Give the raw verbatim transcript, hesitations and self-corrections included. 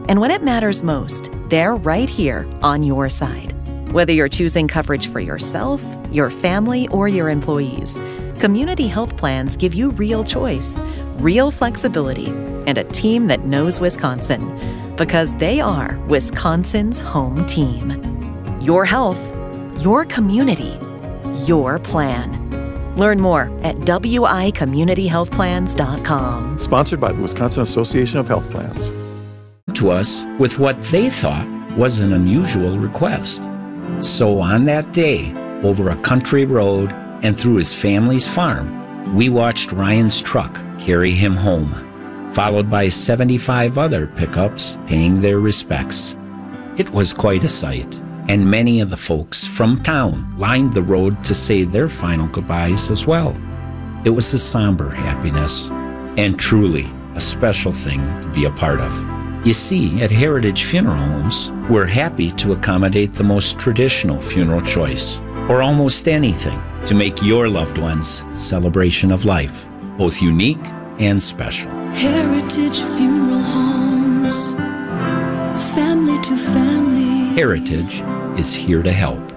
And when it matters most, they're right here on your side. Whether you're choosing coverage for yourself, your family, or your employees, Community Health Plans give you real choice, real flexibility, and a team that knows Wisconsin, because they are Wisconsin's home team. Your health, your community, your plan. Learn more at W I community health plans dot com. Sponsored by the Wisconsin Association of Health Plans. To us with what they thought was an unusual request. So on that day, over a country road and through his family's farm, we watched Ryan's truck carry him home, followed by seventy-five other pickups paying their respects. It was quite a sight, and many of the folks from town lined the road to say their final goodbyes as well. It was a somber happiness, and truly a special thing to be a part of. You see, at Heritage Funeral Homes, we're happy to accommodate the most traditional funeral choice, or almost anything, to make your loved one's celebration of life both unique and special. Heritage Funeral Homes, family to family. Heritage is here to help.